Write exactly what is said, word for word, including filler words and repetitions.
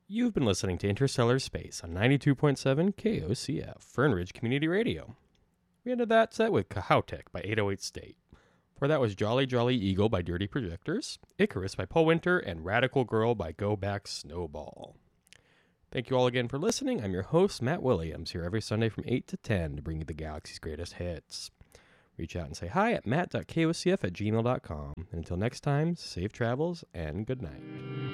You've been listening to Interstellar Space on ninety-two point seven K O C F, Fern Ridge Community Radio. We ended that set with Kahautek by eight oh eight State. For that was Jolly Jolly Eagle by Dirty Projectors, Icarus by Paul Winter, and Radical Girl by Go Back Snowball. Thank you all again for listening. I'm your host, Matt Williams, here every Sunday from eight to ten to bring you the galaxy's greatest hits. Reach out and say hi at matt dot kocf at gmail dot com. And until next time, safe travels and good night.